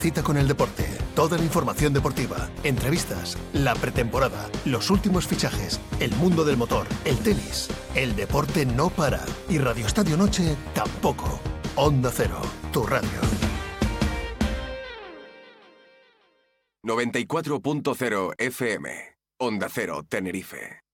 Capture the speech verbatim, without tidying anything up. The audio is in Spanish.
Cita con el deporte, toda la información deportiva, entrevistas, la pretemporada, los últimos fichajes, el mundo del motor, el tenis. El deporte no para y Radio Estadio Noche tampoco. Onda Cero, tu radio. noventa y cuatro punto cero F M. Onda Cero, Tenerife.